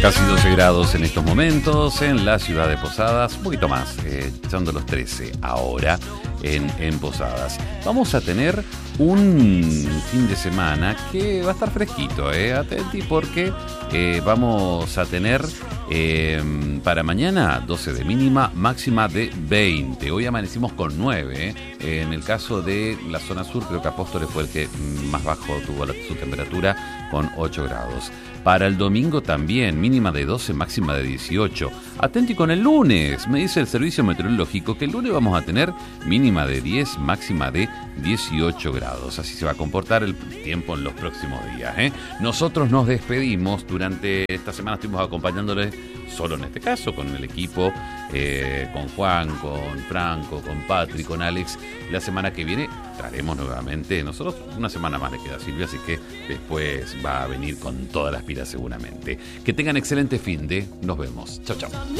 Casi 12 grados en estos momentos en la ciudad de Posadas, un poquito más, echando los 13 ahora en Posadas. Vamos a tener un fin de semana que va a estar fresquito, atenti porque vamos a tener para mañana 12 de mínima, máxima de 20. Hoy amanecimos con 9. En el caso de la zona sur, creo que Apóstoles fue el que más bajo tuvo su temperatura con 8 grados. Para el domingo también, mínima de 12, máxima de 18. Atenti con el lunes, me dice el servicio meteorológico que el lunes vamos a tener mínima de 10, máxima de 18 grados. Así se va a comportar el tiempo en los próximos días. Nosotros nos despedimos. Durante esta semana estuvimos acompañándoles, solo en este caso, con el equipo, con Juan, con Franco, con Patri, con Alex. La semana que viene estaremos nuevamente. Nosotros una semana más le queda a Silvia, así que después va a venir con todas las pilas seguramente. Que tengan excelente fin de. Nos vemos. Chau, chau.